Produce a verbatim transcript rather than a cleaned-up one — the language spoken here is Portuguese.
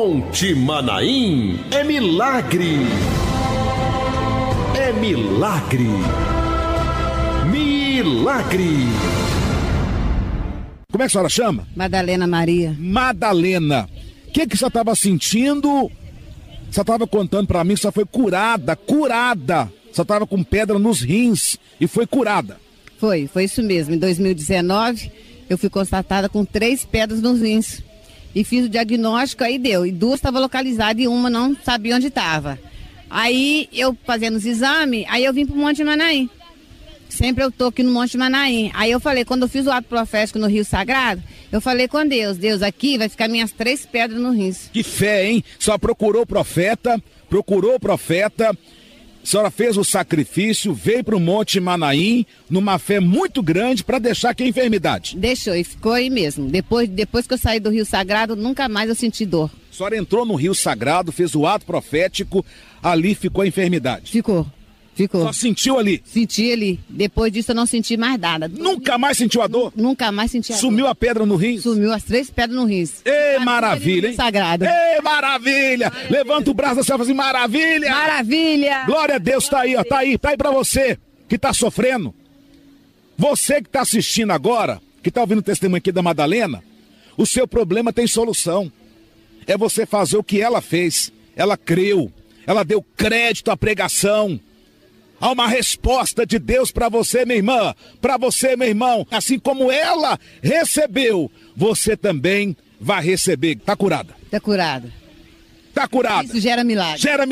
Monte Manaim é milagre. É milagre. Milagre. Como é que a senhora chama? Madalena Maria. Madalena. O que que você estava sentindo? Você estava contando para mim que você foi curada, curada. Você estava com pedra nos rins e foi curada. Foi, foi isso mesmo. Em dois mil e dezenove, eu fui constatada com três pedras nos rins. E fiz o diagnóstico, aí deu. E duas estavam localizadas e uma não sabia onde estava. Aí eu fazendo os exames, aí eu vim pro Monte Manaim. Sempre eu tô aqui no Monte Manaim. Aí eu falei, quando eu fiz o ato profético no Rio Sagrado, eu falei com Deus, Deus, aqui vai ficar minhas três pedras no rins. Que fé, hein? Só procurou o profeta, procurou o profeta, a senhora fez o sacrifício, veio pro Monte Manaim, numa fé muito grande para deixar aqui a enfermidade. Deixou e ficou aí mesmo. Depois, depois que eu saí do Rio Sagrado, nunca mais eu senti dor. A senhora entrou no Rio Sagrado, fez o ato profético, ali ficou a enfermidade. Ficou. Ficou. Só sentiu ali? Senti ali. Depois disso eu não senti mais nada. Nunca mais sentiu a dor? Nunca mais senti a dor. Sumiu a pedra no rins? Sumiu as três pedras no rins. Ei, maravilha, hein? Sagrado. Ei, maravilha! Levanta o braço assim, assim, maravilha! Maravilha! Glória a Deus, tá aí, ó, tá aí, tá aí pra você que tá sofrendo. Você que tá assistindo agora, que tá ouvindo o testemunho aqui da Madalena, o seu problema tem solução. É você fazer o que ela fez. Ela creu, ela deu crédito à pregação. Há uma resposta de Deus para você, minha irmã, para você, meu irmão. Assim como ela recebeu, você também vai receber. Tá curada? Tá curada. Tá curada. Isso gera milagre. Gera